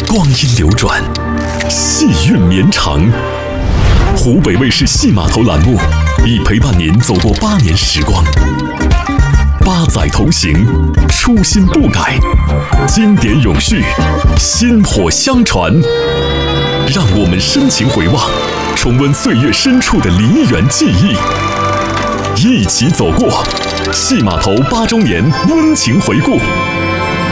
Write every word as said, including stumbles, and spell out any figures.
光阴流转，戏韵绵长。湖北卫视戏码头栏目已陪伴您走过八年时光，八载同行，初心不改，经典永续，薪火相传。让我们深情回望，重温岁月深处的梨园记忆，一起走过戏码头八周年温情回顾。